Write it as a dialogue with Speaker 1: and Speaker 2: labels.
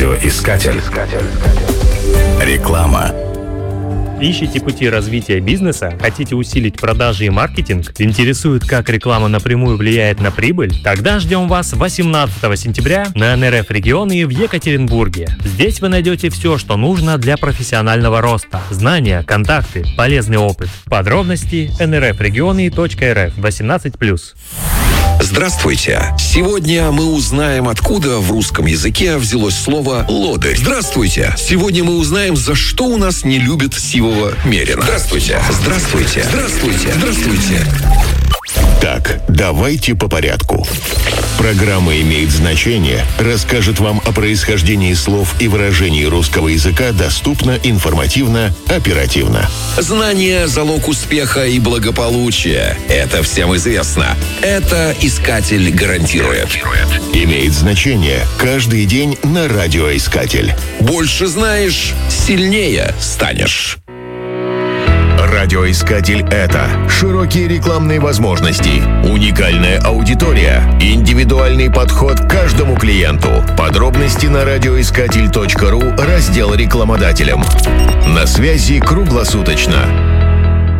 Speaker 1: Радиоискатель. Реклама.
Speaker 2: Ищете пути развития бизнеса? Хотите усилить продажи и маркетинг? Интересует, как реклама напрямую влияет на прибыль? Тогда ждем вас 18 сентября на НРФ Регионы в Екатеринбурге. Здесь вы найдете все, что нужно для профессионального роста. Знания, контакты, полезный опыт. Подробности nrfregioны.рф 18+.
Speaker 3: Здравствуйте! Сегодня мы узнаем, откуда в русском языке взялось слово «лодырь». Здравствуйте! Сегодня мы узнаем, за что у нас не любят сивого мерина. Здравствуйте! Здравствуйте! Здравствуйте! Здравствуйте!
Speaker 4: Так, давайте по порядку. Программа «Имеет значение» расскажет вам о происхождении слов и выражений русского языка доступно, информативно, оперативно.
Speaker 3: Знание – залог успеха и благополучия. Это всем известно. Это Искатель гарантирует.
Speaker 4: «Имеет значение» каждый день на Радиоискатель.
Speaker 3: Больше знаешь, сильнее станешь.
Speaker 4: Радиоискатель — это широкие рекламные возможности, уникальная аудитория, индивидуальный подход к каждому клиенту. Подробности на радиоискатель.ру, раздел «Рекламодателям». На связи круглосуточно.